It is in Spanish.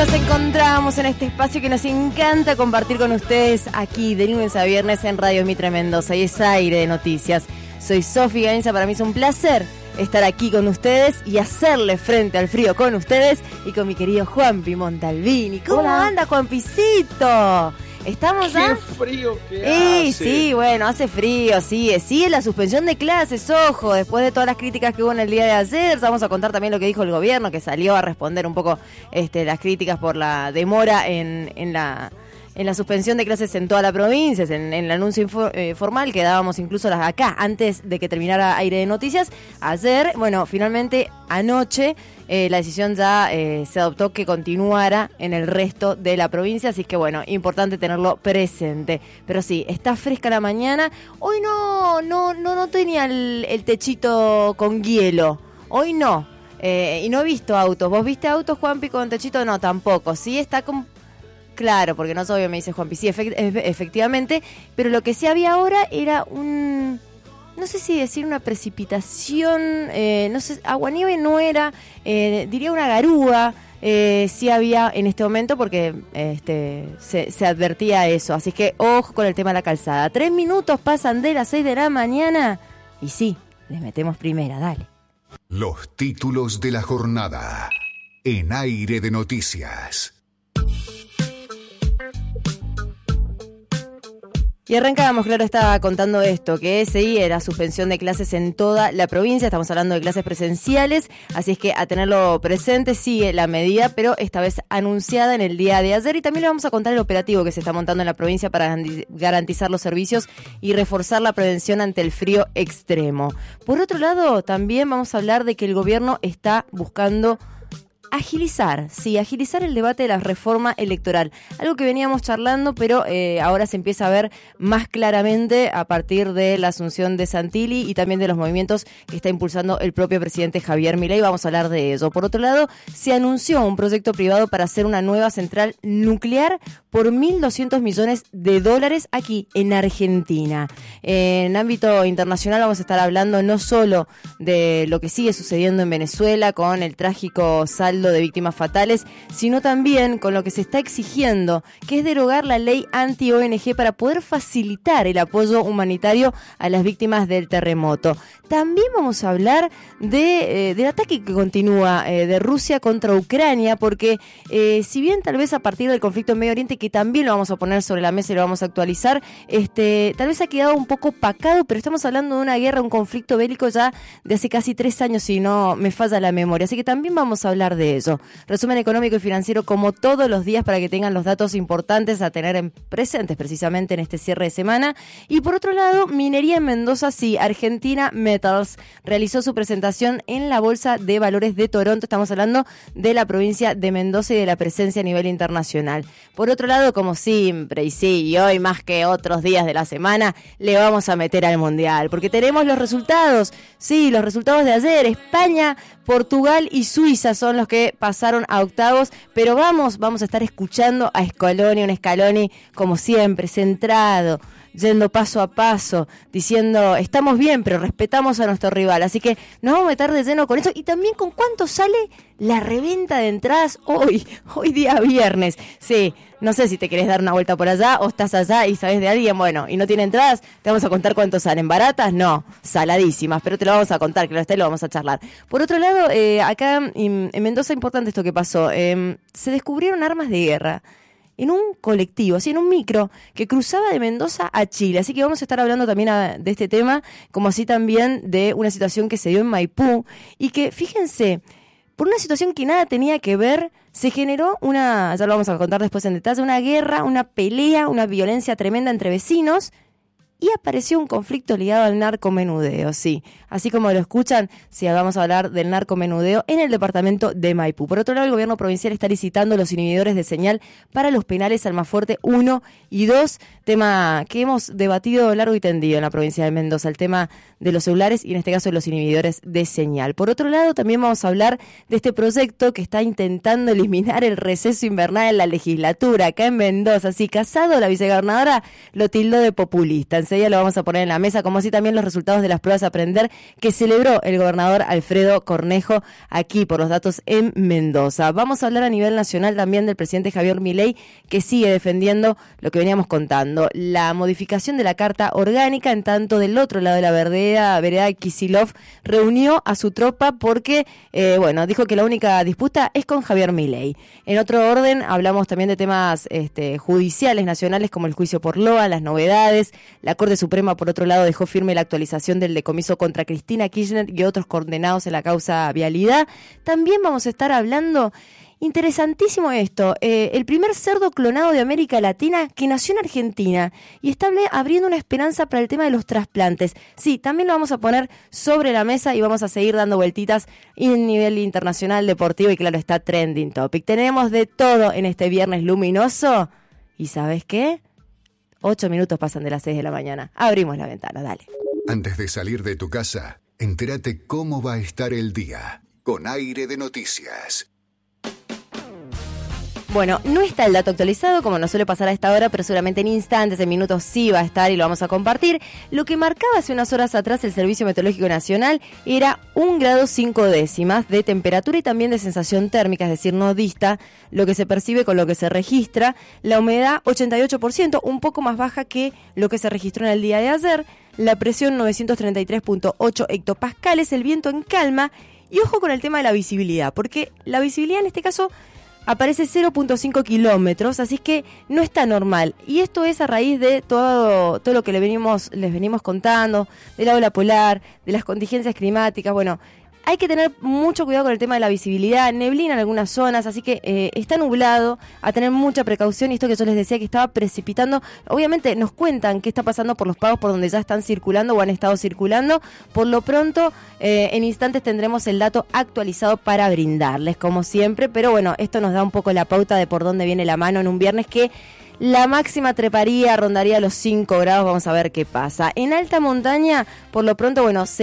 Nos encontramos en este espacio que nos encanta compartir con ustedes aquí de lunes a viernes en Radio Mitra Mendoza y es Aire de Noticias. Soy Sofi Gainza, para mí es un placer estar aquí con ustedes y hacerle frente al frío con ustedes y con mi querido Juanpi Montalbini. ¿Cómo anda, Juanpicito? ¿Estamos ya? ¡Qué frío que hace! Sí, bueno, hace frío, sí la suspensión de clases, ojo, después de todas las críticas que hubo en el día de ayer, vamos a contar también lo que dijo el gobierno, que salió a responder un poco las críticas por la demora en la suspensión de clases en toda la provincia, en el anuncio formal que dábamos incluso acá, antes de que terminara Aire de Noticias. Ayer, bueno, finalmente anoche la decisión ya se adoptó que continuara en el resto de la provincia, así que bueno, importante tenerlo presente. Pero sí, está fresca la mañana. Hoy no tenía el techito con hielo, hoy no. Y no he visto autos. ¿Vos viste autos, Juanpi, con techito? No, tampoco. Sí, está con... Claro, porque no es obvio, me dice Juanpi. Sí, efectivamente, pero lo que sí había ahora era no sé si decir una precipitación, no sé, aguanieve no era, diría una garúa, sí había en este momento porque se advertía eso. Así que ojo con el tema de la calzada. 3 minutos pasan de las 6 de la mañana y sí, les metemos primera, dale. Los títulos de la jornada en Aire de Noticias. Y arrancábamos, claro, estaba contando esto, que sí, era suspensión de clases en toda la provincia, estamos hablando de clases presenciales, así es que a tenerlo presente, sigue la medida, pero esta vez anunciada en el día de ayer, y también le vamos a contar el operativo que se está montando en la provincia para garantizar los servicios y reforzar la prevención ante el frío extremo. Por otro lado, también vamos a hablar de que el gobierno está buscando agilizar el debate de la reforma electoral. Algo que veníamos charlando, pero ahora se empieza a ver más claramente a partir de la asunción de Santilli y también de los movimientos que está impulsando el propio presidente Javier Milei. Vamos a hablar de ello. Por otro lado, se anunció un proyecto privado para hacer una nueva central nuclear por $1.200 millones aquí en Argentina. En ámbito internacional vamos a estar hablando no solo de lo que sigue sucediendo en Venezuela con el trágico saldo de víctimas fatales, sino también con lo que se está exigiendo, que es derogar la ley anti-ONG para poder facilitar el apoyo humanitario a las víctimas del terremoto. También vamos a hablar del ataque que continúa de Rusia contra Ucrania, porque si bien tal vez a partir del conflicto en Medio Oriente, que también lo vamos a poner sobre la mesa y lo vamos a actualizar, tal vez ha quedado un poco opacado, pero estamos hablando de una guerra, un conflicto bélico ya de hace casi 3 años, si no me falla la memoria, así que también vamos a hablar de eso. Resumen económico y financiero como todos los días para que tengan los datos importantes a tener presentes precisamente en este cierre de semana. Y por otro lado, minería en Mendoza, sí, Argentina Metals realizó su presentación en la Bolsa de Valores de Toronto. Estamos hablando de la provincia de Mendoza y de la presencia a nivel internacional. Por otro lado, como siempre, y hoy más que otros días de la semana, le vamos a meter al Mundial, porque tenemos los resultados, sí, los resultados de ayer. España, Portugal y Suiza son los que pasaron a octavos, pero vamos a estar escuchando a Scaloni, un Scaloni como siempre, centrado, yendo paso a paso, diciendo, estamos bien, pero respetamos a nuestro rival. Así que nos vamos a meter de lleno con eso y también con cuánto sale la reventa de entradas hoy día viernes. Sí, no sé si te querés dar una vuelta por allá o estás allá y sabés de alguien, bueno, y no tiene entradas, te vamos a contar cuánto salen. ¿Baratas? No, saladísimas, pero te lo vamos a contar, claro está, y lo vamos a charlar. Por otro lado, acá en Mendoza, importante esto que pasó, se descubrieron armas de guerra en un colectivo, así en un micro, que cruzaba de Mendoza a Chile. Así que vamos a estar hablando también de este tema, como así también de una situación que se dio en Maipú, y que, fíjense, por una situación que nada tenía que ver, se generó ya lo vamos a contar después en detalle, una guerra, una pelea, una violencia tremenda entre vecinos, y apareció un conflicto ligado al narcomenudeo, sí. Así como lo escuchan, sí, vamos a hablar del narcomenudeo en el departamento de Maipú. Por otro lado, el gobierno provincial está licitando los inhibidores de señal para los penales Almafuerte 1 y 2, tema que hemos debatido largo y tendido en la provincia de Mendoza, el tema de los celulares y en este caso de los inhibidores de señal. Por otro lado, también vamos a hablar de este proyecto que está intentando eliminar el receso invernal en la legislatura acá en Mendoza. Sí, Casado, la vicegobernadora, lo tildó de populista. enseguida lo vamos a poner en la mesa, como así también los resultados de las pruebas a aprender que celebró el gobernador Alfredo Cornejo aquí por los datos en Mendoza. Vamos a hablar a nivel nacional también del presidente Javier Milei, que sigue defendiendo lo que veníamos contando, la modificación de la Carta Orgánica, en tanto del otro lado de la vereda Kicillof reunió a su tropa porque, dijo que la única disputa es con Javier Milei. En otro orden, hablamos también de temas judiciales nacionales como el juicio por Loa, las novedades. La Corte Suprema, por otro lado, dejó firme la actualización del decomiso contra Cristina Kirchner y otros condenados en la causa Vialidad. También vamos a estar hablando, interesantísimo esto, el primer cerdo clonado de América Latina que nació en Argentina y está abriendo una esperanza para el tema de los trasplantes. Sí, también lo vamos a poner sobre la mesa y vamos a seguir dando vueltitas en nivel internacional, deportivo y claro, está trending topic. Tenemos de todo en este viernes luminoso y ¿sabes qué? 8 minutos pasan de las 6 de la mañana. Abrimos la ventana, dale. Antes de salir de tu casa, entérate cómo va a estar el día con Aire de Noticias. Bueno, no está el dato actualizado, como nos suele pasar a esta hora, pero seguramente en instantes, en minutos sí va a estar y lo vamos a compartir. Lo que marcaba hace unas horas atrás el Servicio Meteorológico Nacional era 1 grado 5 décimas de temperatura y también de sensación térmica, es decir, no dista lo que se percibe con lo que se registra. La humedad 88%, un poco más baja que lo que se registró en el día de ayer. La presión 933.8 hectopascales, el viento en calma. Y ojo con el tema de la visibilidad, porque la visibilidad en este caso aparece 0.5 kilómetros, así es que no está normal. Y esto es a raíz de todo lo que les venimos contando, de la ola polar, de las contingencias climáticas. Bueno, hay que tener mucho cuidado con el tema de la visibilidad, neblina en algunas zonas, así que está nublado, a tener mucha precaución. Y esto que yo les decía que estaba precipitando, obviamente nos cuentan qué está pasando por los pagos por donde ya están circulando o han estado circulando. Por lo pronto, en instantes tendremos el dato actualizado para brindarles, como siempre. Pero bueno, esto nos da un poco la pauta de por dónde viene la mano en un viernes que la máxima rondaría los 5 grados. Vamos a ver qué pasa. En alta montaña, por lo pronto, bueno,